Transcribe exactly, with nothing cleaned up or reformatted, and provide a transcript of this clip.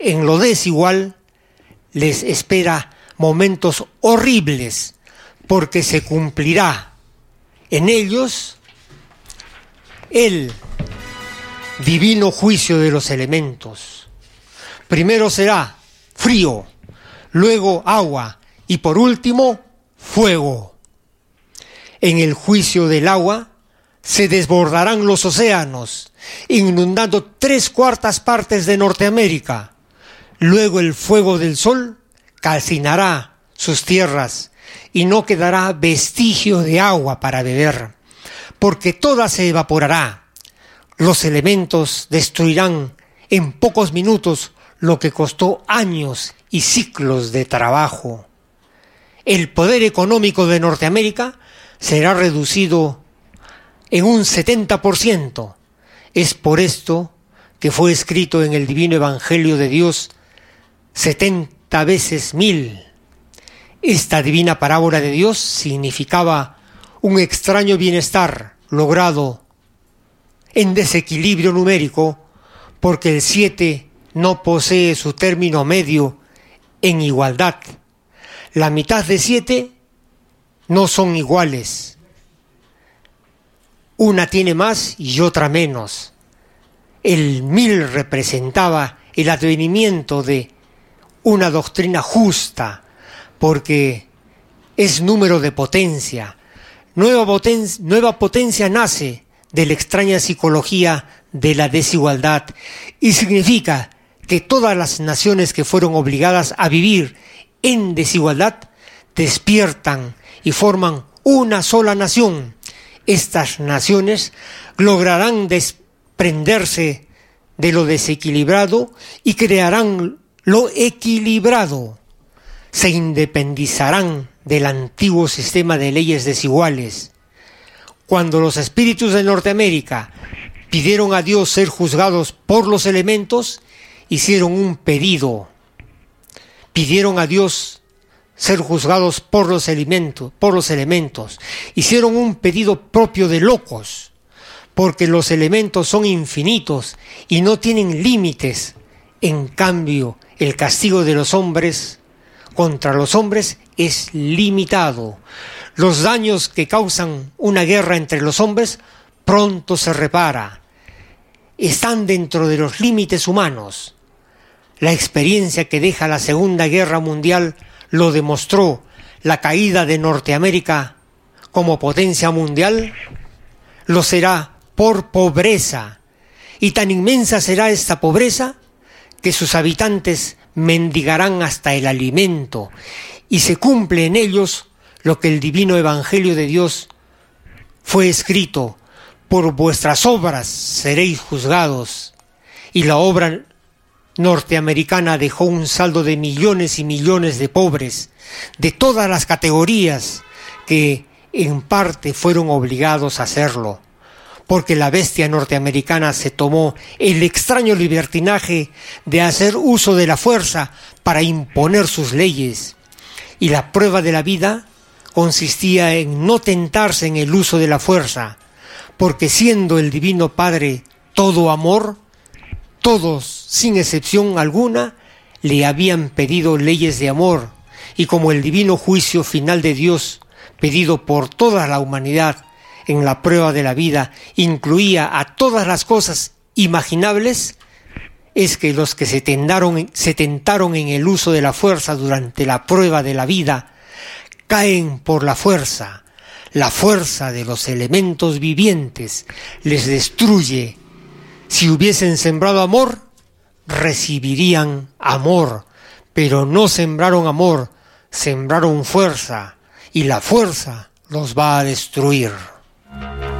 en lo desigual, les espera momentos horribles, porque se cumplirá en ellos el divino juicio de los elementos. Primero será frío, luego agua y por último fuego. En el juicio del agua se desbordarán los océanos, inundando tres cuartas partes de Norteamérica. Luego el fuego del sol calcinará sus tierras y no quedará vestigio de agua para beber, porque toda se evaporará. Los elementos destruirán en pocos minutos lo que costó años y ciclos de trabajo. El poder económico de Norteamérica será reducido en un setenta por ciento. Es por esto que fue escrito en el Divino Evangelio de Dios setenta veces mil. Esta divina parábola de Dios significaba un extraño bienestar logrado en desequilibrio numérico, porque el siete no posee su término medio en igualdad. La mitad de siete no son iguales. Una tiene más y otra menos. El mil representaba el advenimiento de una doctrina justa, porque es número de potencia. Nueva potencia, nueva potencia nace de la extraña psicología de la desigualdad y significa que todas las naciones que fueron obligadas a vivir en desigualdad despiertan y forman una sola nación. Estas naciones lograrán desprenderse de lo desequilibrado y crearán lo equilibrado. Se independizarán del antiguo sistema de leyes desiguales. Cuando los espíritus de Norteamérica pidieron a Dios ser juzgados por los elementos, hicieron un pedido. Pidieron a Dios ser juzgados por los elementos, por los elementos. Hicieron un pedido propio de locos, porque los elementos son infinitos y no tienen límites. En cambio, el castigo de los hombres contra los hombres es limitado. Los daños que causan una guerra entre los hombres pronto se repara. Están dentro de los límites humanos. La experiencia que deja la Segunda Guerra Mundial lo demostró. La caída de Norteamérica como potencia mundial lo será por pobreza, y tan inmensa será esta pobreza que sus habitantes mendigarán hasta el alimento, y se cumple en ellos lo que el divino Evangelio de Dios fue escrito: por vuestras obras seréis juzgados. Y la obra norteamericana dejó un saldo de millones y millones de pobres, de todas las categorías, que en parte fueron obligados a hacerlo, porque la bestia norteamericana se tomó el extraño libertinaje de hacer uso de la fuerza para imponer sus leyes. Y la prueba de la vida consistía en no tentarse en el uso de la fuerza, porque siendo el Divino Padre todo amor, todos, sin excepción alguna, le habían pedido leyes de amor, y como el divino juicio final de Dios, pedido por toda la humanidad en la prueba de la vida, incluía a todas las cosas imaginables, es que los que se tentaron, se tentaron en el uso de la fuerza durante la prueba de la vida, caen por la fuerza. La fuerza de los elementos vivientes les destruye. Si hubiesen sembrado amor, recibirían amor, pero no sembraron amor, sembraron fuerza, y la fuerza los va a destruir.